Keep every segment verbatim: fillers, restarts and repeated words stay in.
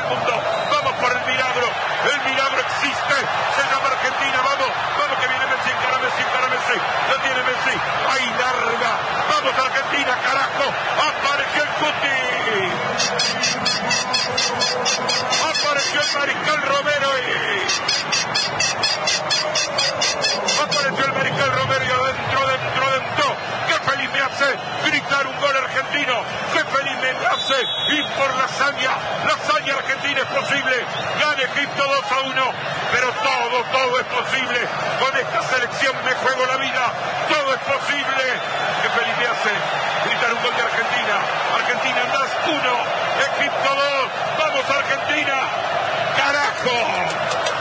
mundo. Vamos por el milagro. El milagro existe. Se llama Argentina. Vamos. Vamos que viene Messi. Encara Messi. Encara Messi. Lo tiene Messi. Ahí larga. Vamos Argentina, carajo. Apareció el Cuti. Apareció el Mariscal Romero. Y... Apareció el Mariscal Romero y adentro, dentro, dentro. Qué feliz me hace gritar un gol argentino. Qué feliz me hace ir por la hazaña. La hazaña argentina es posible. Gana Egipto dos a uno. Pero todo, todo es posible. Con esta selección me juego la vida. Todo es posible. Qué feliz me hace gritar un gol de Argentina. Argentina más uno. Egipto dos. Vamos Argentina. ¡Carajo!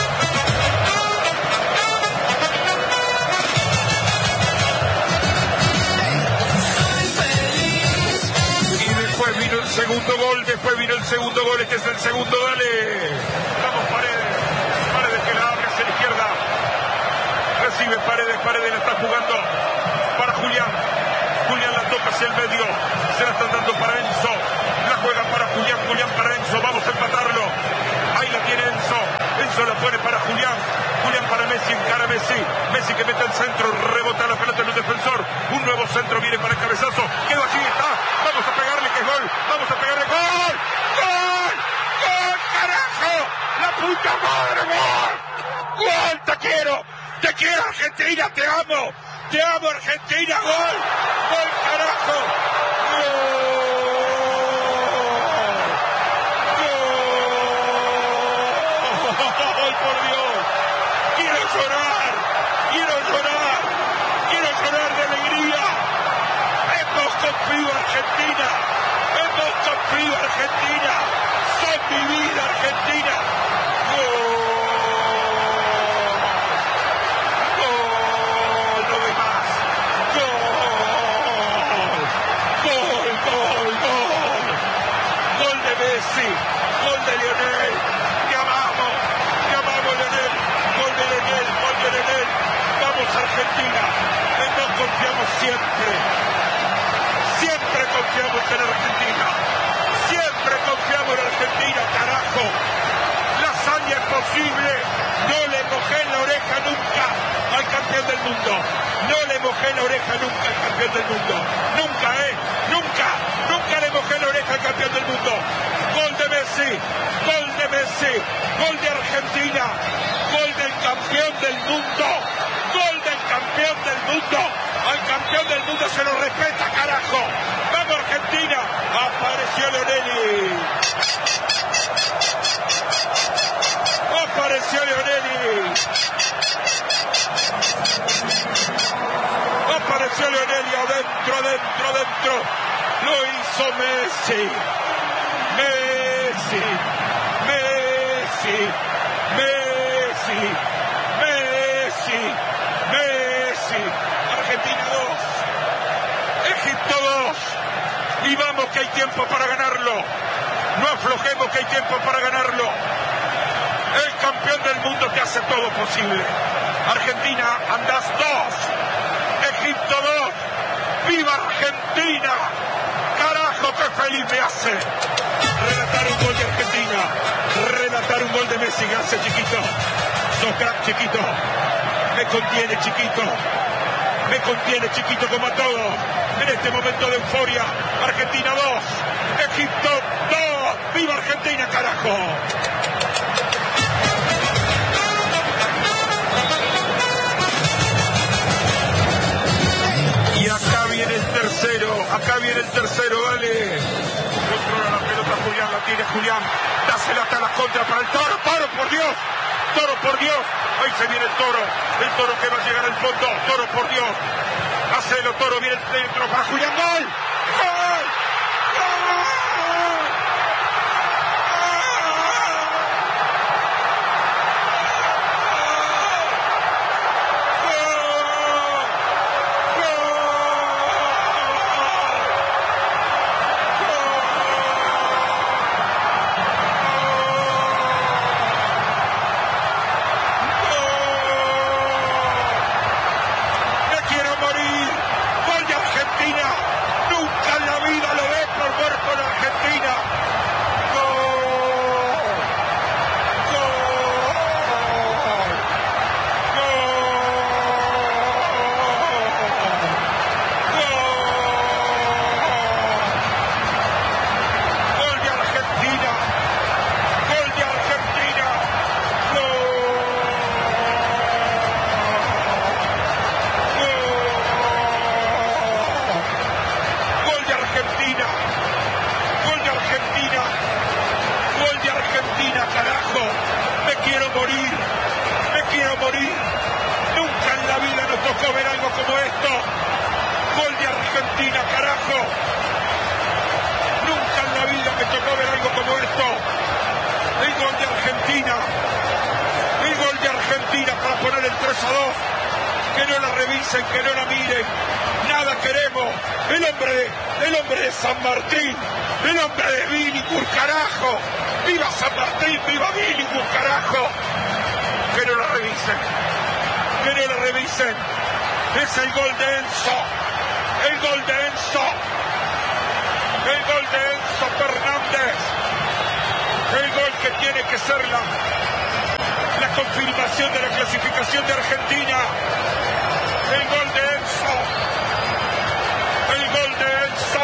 Vino el segundo gol, después vino el segundo gol, este es el segundo, dale. Vamos Paredes, Paredes que la abre hacia la izquierda. Recibe Paredes, Paredes la está jugando para Julián. Julián la toca hacia el medio, se la están dando para Enzo. La juega para Julián, Julián para Enzo, vamos a empatarlo. Ahí la tiene Enzo, Enzo la pone para Julián. Julián para Messi, encara Messi. Messi que mete el centro, rebota la pelota en el defensor. Un nuevo centro viene para el cabezazo. Quedó allí, está. Vamos a pegarle que es gol. Vamos a pegarle gol. ¡Gol! ¡Gol, carajo! ¡La puta madre, gol! ¡Gol! ¡Te quiero! ¡Te quiero, Argentina! ¡Te amo! ¡Te amo, Argentina! ¡Gol! ¡Gol, carajo! ¡Gol! Llorar, quiero llorar, quiero llorar de alegría. Hemos cumplido Argentina, hemos cumplido Argentina, son mi vida Argentina. Gol, gol, no ve más, gol, gol, gol, gol, gol de Messi, gol de Lionel, te amamos, te amamos Lionel. Gol de Lionel, gol de Lionel. Vamos Argentina, nos confiamos siempre. Siempre confiamos en Argentina. Siempre confiamos en Argentina, carajo. La hazaña es posible. No le mojé la oreja nunca al campeón del mundo. No le mojé la oreja nunca al campeón del mundo. Nunca, eh. Nunca. Nunca le mojé la oreja al campeón del mundo. Gol de Messi. Gol de Messi. Gol de Argentina. Gol del campeón del mundo, gol del campeón del mundo, al campeón del mundo se lo respeta, carajo. Vamos Argentina, apareció Lionel, apareció Lionel, apareció Lionel y adentro, adentro, adentro, lo hizo Messi, Messi, Messi, Messi. Messi, Messi, Argentina dos, Egipto dos, y vamos que hay tiempo para ganarlo, no aflojemos que hay tiempo para ganarlo, el campeón del mundo que hace todo posible, Argentina andás dos, Egipto dos, ¡viva Argentina! ¡Carajo, qué feliz me hace! Relatar un gol de Argentina, relatar un gol de Messi, gracias chiquito. Sos crack, chiquito. Me contiene, chiquito. Me contiene, chiquito, como a todos. En este momento de euforia. Argentina dos. Egipto dos. ¡Viva Argentina, carajo! Y acá viene el tercero. Acá viene el tercero, dale. Controla la pelota Julián. La tiene Julián. Dásela hasta la contra para el Toro. Toro, por Dios. Toro, por Dios, ahí se viene el Toro, el Toro que va a llegar al fondo, Toro, por Dios, hacelo Toro, viene el centro para Julián, ¡gol! ¡Gol! ¡Gol! Argentina, nunca en la tocó ver algo como esto. El gol de Argentina. El gol de Argentina para poner el tres a dos. Que no la revisen, que no la miren. Nada queremos. El hombre, el hombre de San Martín. El hombre de Billinghurst, carajo. ¡Viva San Martín! ¡Viva Billinghurst, carajo! Que no la revisen. Que no la revisen. Es el gol de Enzo. El gol de Enzo. El gol de Enzo Fernández. El gol que tiene que ser la, la confirmación de la clasificación de Argentina. El gol de Enzo. El gol de Enzo.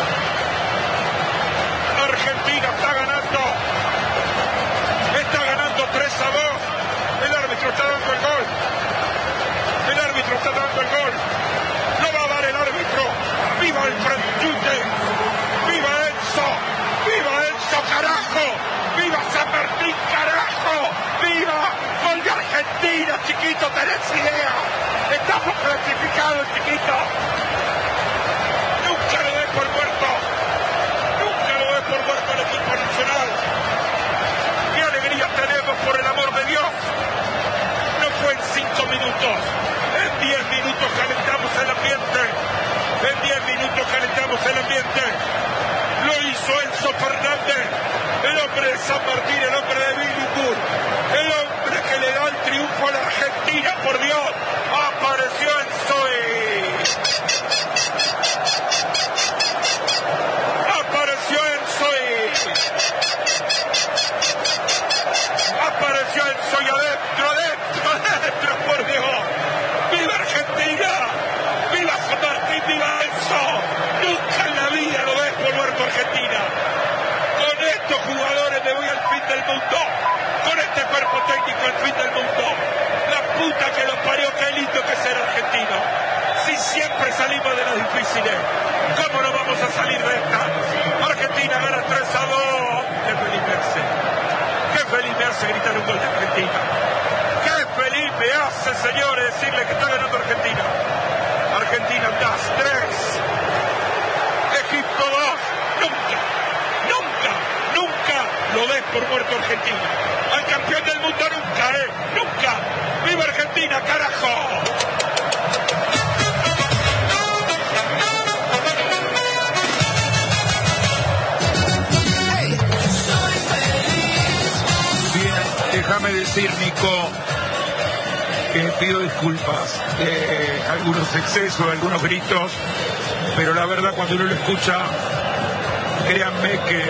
Argentina está ganando. Está ganando tres a dos. El árbitro está dando el gol. El árbitro está dando el gol. No va a dar el árbitro. ¡Viva el Franchute! ¡Viva Enzo! ¡Viva Enzo, carajo! ¡Viva San Martín, carajo! ¡Viva! ¡Gol de Argentina, chiquito! ¿Tenés idea? ¡Estamos clasificados, chiquito! ¡Nunca lo des por muerto! ¡Nunca lo des por muerto el equipo nacional! ¡Qué alegría tenemos, por el amor de Dios! No fue en cinco minutos. En diez minutos calentamos el ambiente. En diez minutos calentamos el ambiente. Lo hizo Enzo Fernández, el hombre de San Martín, el hombre de Billinghurst, el hombre que le da el triunfo a la Argentina, por Dios. Apareció Enzo y... Apareció Enzo y... Apareció Enzo y adentro, adentro, adentro, por Dios. ¡Viva Argentina! ¡Viva San Martín! ¡Viva Enzo! Nunca en la vida lo ves por muerto Argentina. Con estos jugadores me voy al fin del mundo. Con este cuerpo técnico al fin del mundo. La puta que los parió, qué lindo que es ser argentino. Si siempre salimos de las difíciles, ¿cómo no vamos a salir de esta? Argentina gana tres a dos. Qué feliz me hace. Qué feliz me hace gritar un gol de Argentina. Qué feliz me hace, señores, decirle que está ganando Argentina. Argentina das tres. Egipto dos. Nunca, nunca, nunca lo des por muerto Argentina. Al campeón del mundo nunca, eh. Nunca. ¡Viva Argentina, carajo! Déjame decir, Nico, que pido disculpas de algunos excesos, de algunos gritos, pero la verdad cuando uno lo escucha, créanme que,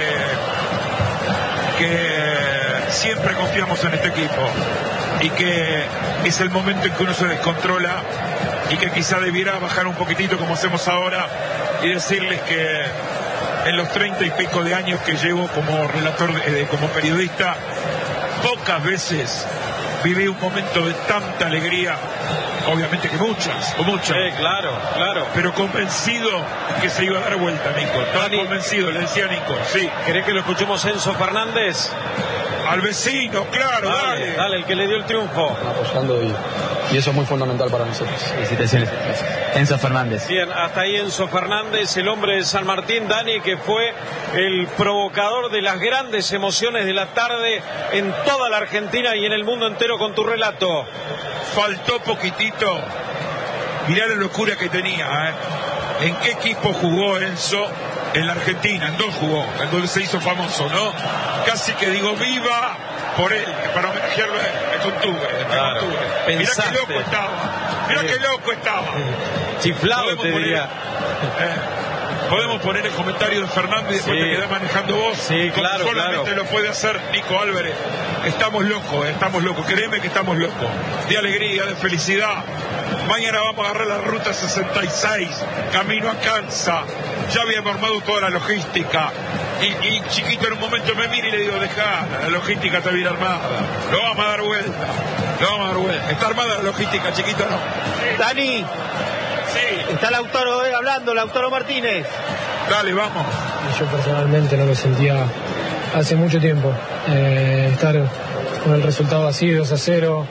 que siempre confiamos en este equipo y que es el momento en que uno se descontrola y que quizá debiera bajar un poquitito como hacemos ahora y decirles que en los treinta y pico de años que llevo como relator, eh, como periodista, pocas veces viví un momento de tanta alegría, obviamente que muchas, o muchas. Sí, claro, claro. Pero convencido que se iba a dar vuelta, Nico. Estaba Dani, convencido, le decía Nico, sí. ¿Querés que lo escuchemos Enzo Fernández? Al vecino, claro, Dale, dale. dale, el que le dio el triunfo. Apoyando y, y eso es muy fundamental para nosotros. Felicitaciones. Enzo Fernández. Bien, hasta ahí Enzo Fernández, el hombre de San Martín, Dani, que fue el provocador de las grandes emociones de la tarde en toda la Argentina y en el mundo entero con tu relato. Faltó poquitito. Mirá la locura que tenía, ¿eh? ¿En qué equipo jugó Enzo? En la Argentina, en dos jugó, en donde se hizo famoso, ¿no? Casi que digo viva por él, para homenajearlo a él, me contuve, me Claro, contuve. Mirá pensaste. qué loco estaba, mirá Sí. qué loco estaba. Chiflado Podemos te poner, diría. eh, podemos poner el comentario de Fernando y después Sí. te quedás manejando vos. Sí, como claro, solamente claro. lo puede hacer Nico Álvarez. Estamos locos, eh, estamos locos, créeme que estamos locos. De alegría, de felicidad. Mañana vamos a agarrar la ruta sesenta y seis, camino a Kansas. Ya habíamos armado toda la logística. Y, y Chiquito en un momento me mira y le digo, dejá, la logística está bien armada. Lo vamos a dar vuelta. Lo vamos a dar vuelta. Está armada la logística, Chiquito, ¿no? Dani, Sí. está Lautaro eh, hablando, Lautaro Martínez. Dale, vamos. Yo personalmente no me sentía hace mucho tiempo. Eh, estar con el resultado así, dos a cero,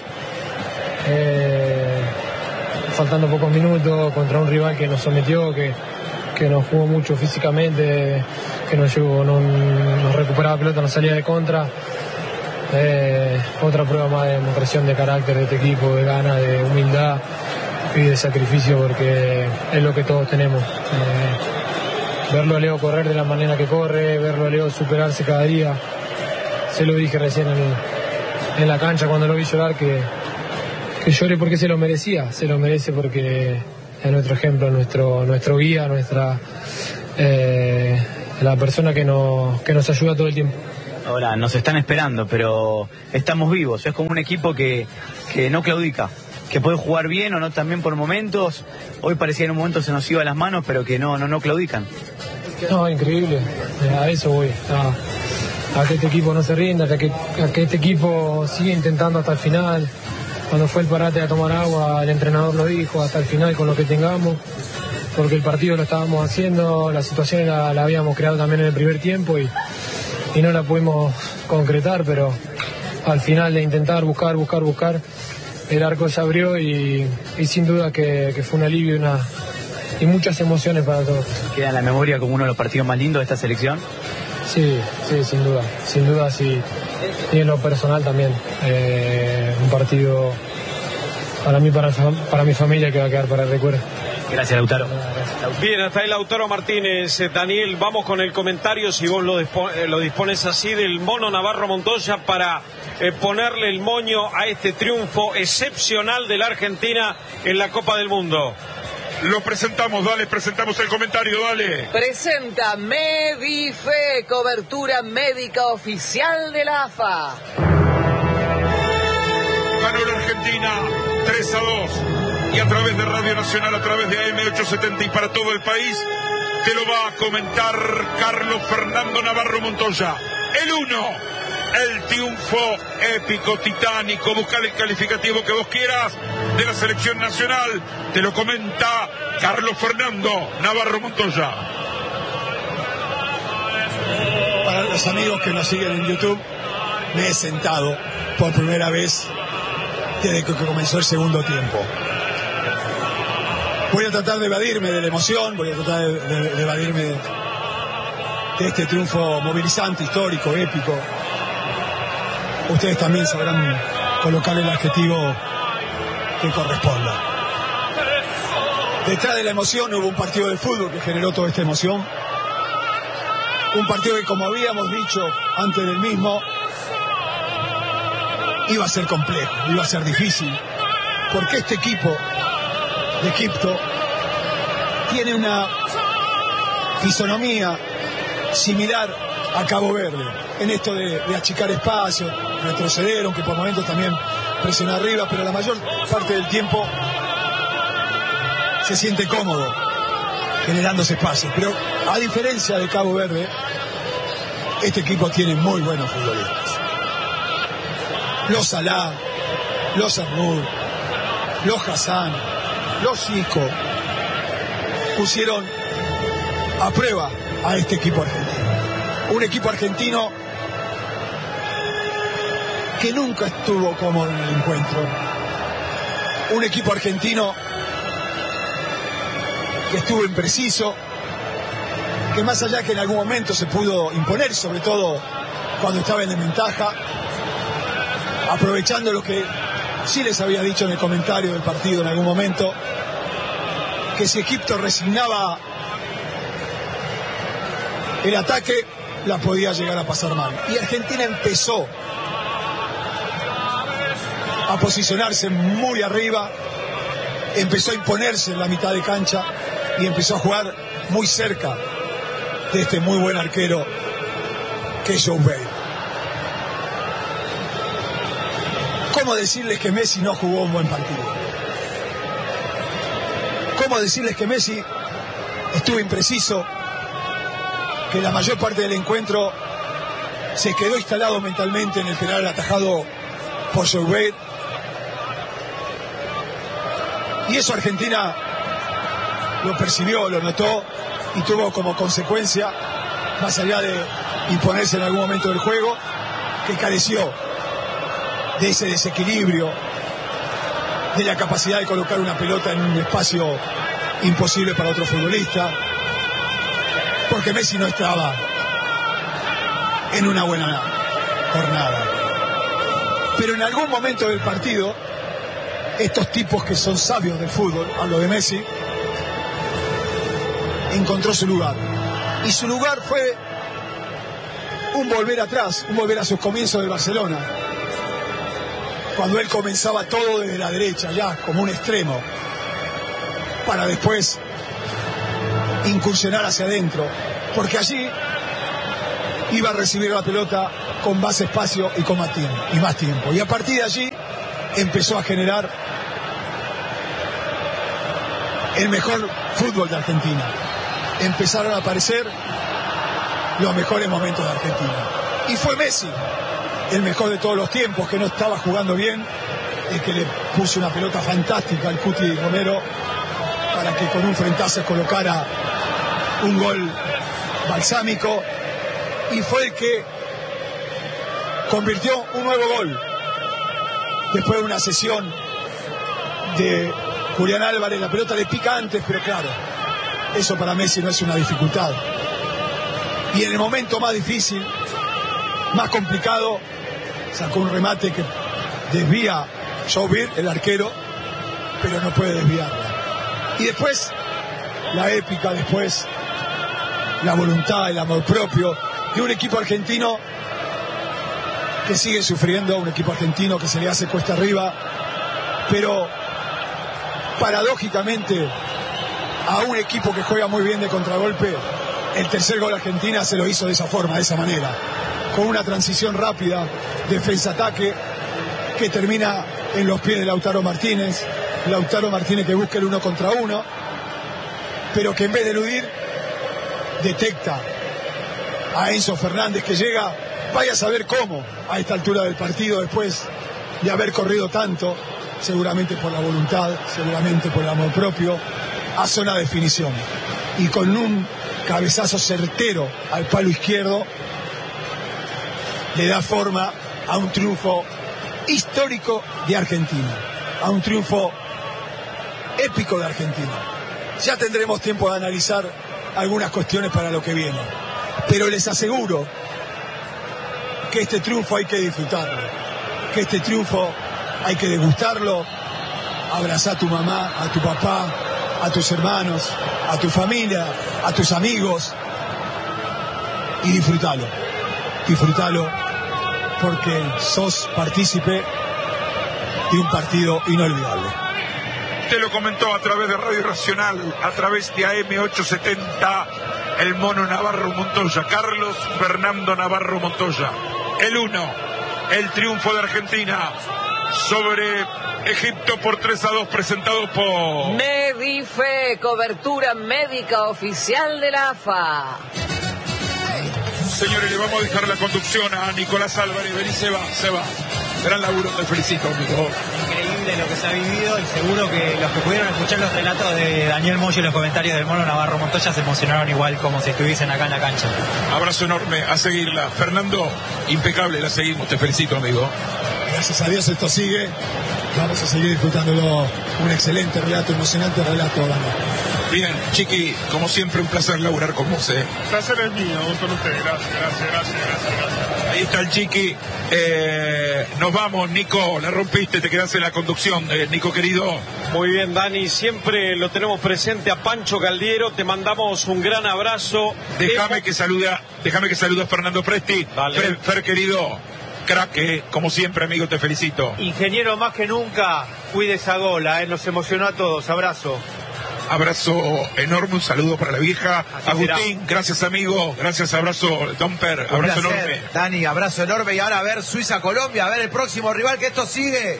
eh, faltando pocos minutos contra un rival que nos sometió, que, que nos jugó mucho físicamente, que nos, llevó, no, nos recuperaba pelota, nos salía de contra. Eh, otra prueba más de demostración de carácter de este equipo, de ganas, de humildad y de sacrificio, porque es lo que todos tenemos. Eh, verlo a Leo correr de la manera que corre, verlo a Leo superarse cada día. Se lo dije recién en, en la cancha cuando lo vi llorar, que, que llore porque se lo merecía, se lo merece porque es nuestro ejemplo, nuestro, nuestro guía, nuestra eh, la persona que nos, que nos ayuda todo el tiempo. Ahora, nos están esperando, pero estamos vivos. Es como un equipo que, que no claudica, que puede jugar bien o no también por momentos. Hoy parecía en un momento se nos iba a las manos, pero que no, no, no claudican. No, increíble. A eso voy. A, a que este equipo no se rinda, a que, a que este equipo siga intentando hasta el final. Cuando fue el parate a tomar agua, el entrenador lo dijo, hasta el final con lo que tengamos. Porque el partido lo estábamos haciendo, la situación la, la habíamos creado también en el primer tiempo y... y no la pudimos concretar, pero al final de intentar buscar, buscar, buscar, el arco se abrió y, y sin duda que, que fue un alivio y, una, y muchas emociones para todos. ¿Queda en la memoria como uno de los partidos más lindos de esta selección? Sí, sí, sin duda, sin duda sí, y en lo personal también. Eh, un partido para mí, para, para mi familia, que va a quedar para el recuerdo. Gracias, Lautaro. Bien, hasta ahí Lautaro Martínez. Eh, Daniel, vamos con el comentario, si vos lo, dispo eh, lo dispones así, del Mono Navarro Montoya para eh, ponerle el moño a este triunfo excepcional de la Argentina en la Copa del Mundo. Lo presentamos, dale, presentamos el comentario, dale. Presenta Medife, cobertura médica oficial de la A F A. Ganó la Argentina tres a dos. Y a través de Radio Nacional, a través de A M ochocientos setenta y para todo el país, te lo va a comentar Carlos Fernando Navarro Montoya. El uno, el triunfo épico, titánico, buscar el calificativo que vos quieras de la selección nacional. Te lo comenta Carlos Fernando Navarro Montoya. Para los amigos que nos siguen en YouTube, me he sentado por primera vez desde que comenzó el segundo tiempo. Voy a tratar de evadirme de la emoción, voy a tratar de, de, de evadirme de, de este triunfo movilizante, histórico, épico. Ustedes también sabrán colocar el adjetivo que corresponda. Detrás de la emoción hubo un partido de fútbol que generó toda esta emoción. Un partido que, como habíamos dicho antes del mismo, iba a ser complejo, iba a ser difícil, porque este equipo de Egipto tiene una fisonomía similar a Cabo Verde, en esto de, de achicar espacio, retroceder, aunque por momentos también presiona arriba, pero la mayor parte del tiempo se siente cómodo generándose espacios. Pero a diferencia de Cabo Verde, este equipo tiene muy buenos futbolistas. Los Salah, los Arnur, los Hassan, los Isco pusieron a prueba a este equipo argentino. Un equipo argentino que nunca estuvo cómodo en el encuentro. Un equipo argentino que estuvo impreciso, que más allá que en algún momento se pudo imponer, sobre todo cuando estaba en desventaja, aprovechando lo que sí les había dicho en el comentario del partido en algún momento, que si Egipto resignaba el ataque, la podía llegar a pasar mal. Y Argentina empezó a posicionarse muy arriba, empezó a imponerse en la mitad de cancha y empezó a jugar muy cerca de este muy buen arquero que es Joe Bale. ¿Cómo decirles que Messi no jugó un buen partido? ¿Cómo decirles que Messi estuvo impreciso? Que la mayor parte del encuentro se quedó instalado mentalmente en el penal atajado por Joe Bale. Y eso Argentina lo percibió, lo notó y tuvo como consecuencia, más allá de imponerse en algún momento del juego, que careció de ese desequilibrio, de la capacidad de colocar una pelota en un espacio imposible para otro futbolista, porque Messi no estaba en una buena jornada. Pero en algún momento del partido, estos tipos que son sabios del fútbol, hablo de Messi, encontró su lugar. Y su lugar fue un volver atrás, un volver a sus comienzos del Barcelona, cuando él comenzaba todo desde la derecha, ya como un extremo, para después incursionar hacia adentro, porque allí iba a recibir la pelota con más espacio y con más tiempo, y más tiempo. Y a partir de allí empezó a generar el mejor fútbol de Argentina. Empezaron a aparecer los mejores momentos de Argentina. Y fue Messi, el mejor de todos los tiempos, que no estaba jugando bien, el que le puso una pelota fantástica al Cuti Romero para que con un frentazo colocara un gol balsámico, y fue el que convirtió un nuevo gol después de una sesión de Julián Álvarez. La pelota le pica antes, pero claro, eso para Messi no es una dificultad. Y en el momento más difícil, más complicado, sacó un remate que desvía Joubir, el arquero, pero no puede desviarla. Y después la épica, después la voluntad, el amor propio de un equipo argentino que sigue sufriendo, un equipo argentino que se le hace cuesta arriba, pero paradójicamente a un equipo que juega muy bien de contragolpe, el tercer gol Argentina se lo hizo de esa forma, de esa manera, con una transición rápida, defensa-ataque, que termina en los pies de Lautaro Martínez. Lautaro Martínez que busca el uno contra uno, pero que en vez de eludir, detecta a Enzo Fernández, que llega, vaya a saber cómo, a esta altura del partido, después de haber corrido tanto, seguramente por la voluntad, seguramente por el amor propio, a zona de definición. Y con un cabezazo certero al palo izquierdo, le da forma a un triunfo histórico de Argentina, a un triunfo épico de Argentina. Ya tendremos tiempo de analizar algunas cuestiones para lo que viene, pero les aseguro que este triunfo hay que disfrutarlo, que este triunfo hay que degustarlo, abrazar a tu mamá, a tu papá, a tus hermanos, a tu familia, a tus amigos, y disfrutalo, disfrutalo, porque sos partícipe de un partido inolvidable. Te lo comentó a través de Radio Racional, a través de A M ochocientos setenta, el Mono Navarro Montoya, Carlos Fernando Navarro Montoya. El uno, el triunfo de Argentina sobre Egipto por tres a dos, presentado por Medife, cobertura médica oficial de la A F A. Señores, le vamos a dejar la conducción a Nicolás Álvarez. Vení, se va, se va. Gran laburo, te felicito, amigo. Increíble lo que se ha vivido, y seguro que los que pudieron escuchar los relatos de Daniel Moyo y los comentarios del Mono Navarro Montoya se emocionaron igual como si estuviesen acá en la cancha. Abrazo enorme, a seguirla. Fernando, impecable, la seguimos, te felicito, amigo. Gracias a Dios esto sigue, vamos a seguir disfrutándolo. Un excelente relato, emocionante relato, Daniel. Bien, Chiqui, como siempre, un placer laburar con vos, ¿eh? El placer es mío, con usted. Gracias, gracias, gracias, gracias, gracias. Ahí está el Chiqui. Eh, nos vamos, Nico, la rompiste, te quedaste en la conducción, eh, Nico querido. Muy bien, Dani, siempre lo tenemos presente a Pancho Caldiero, te mandamos un gran abrazo. Déjame eh, que saluda, déjame que saluda a Fernando Presti. Fer, Fer, querido, crack, eh, como siempre, amigo, te felicito. Ingeniero, más que nunca, cuide esa gola, eh, nos emocionó a todos, abrazo. Abrazo enorme, un saludo para la vieja. Así Agustín, será. Gracias amigo, gracias, abrazo, Domper, abrazo enorme. Dani, abrazo enorme, y ahora a ver Suiza-Colombia, a ver el próximo rival, que esto sigue.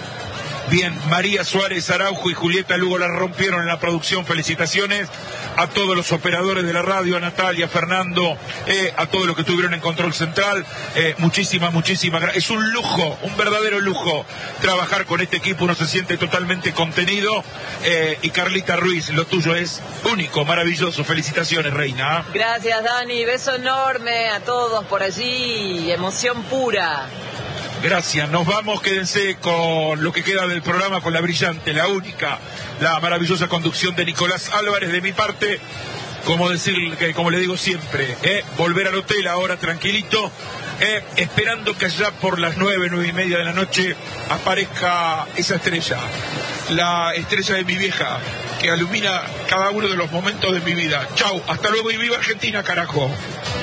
Bien, María Suárez Araujo y Julieta Lugo la rompieron en la producción, felicitaciones a todos los operadores de la radio, a Natalia, a Fernando, eh, a todos los que estuvieron en Control Central, eh, muchísimas, muchísimas gracias. Es un lujo, un verdadero lujo trabajar con este equipo, uno se siente totalmente contenido, eh, y Carlita Ruiz, lo tuyo es único, maravilloso, felicitaciones, reina. Gracias, Dani, beso enorme a todos por allí, emoción pura. Gracias, nos vamos, quédense con lo que queda del programa, con la brillante, la única, la maravillosa conducción de Nicolás Álvarez. De mi parte, como decir, que, como le digo siempre, eh, volver al hotel ahora tranquilito, eh, esperando que allá por las nueve, nueve y media de la noche aparezca esa estrella, la estrella de mi vieja, que ilumina cada uno de los momentos de mi vida. Chau, hasta luego y viva Argentina, carajo.